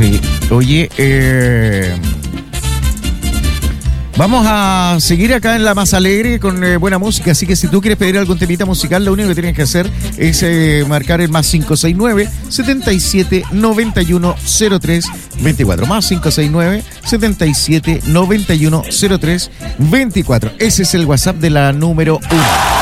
Sí, oye, vamos a seguir acá en La Más Alegre con buena música, así que si tú quieres pedir algún temita musical, lo único que tienes que hacer es marcar el más 569-77910324, más 569-77910324. Ese es el WhatsApp de la número 1.